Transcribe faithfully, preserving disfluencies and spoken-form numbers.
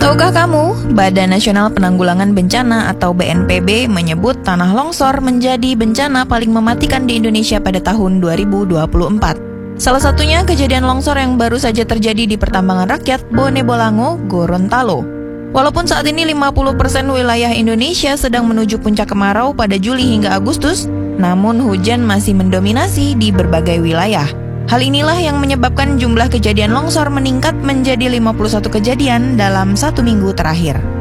Tahukah kamu, Badan Nasional Penanggulangan Bencana atau B N P B menyebut tanah longsor menjadi bencana paling mematikan di Indonesia pada tahun dua ribu dua puluh empat. Salah satunya kejadian longsor yang baru saja terjadi di pertambangan rakyat Bone Bolango, Gorontalo. Walaupun saat ini lima puluh persen wilayah Indonesia sedang menuju puncak kemarau pada Juli hingga Agustus, namun hujan masih mendominasi di berbagai wilayah. Hal inilah yang menyebabkan jumlah kejadian longsor meningkat menjadi lima puluh satu kejadian dalam satu minggu terakhir.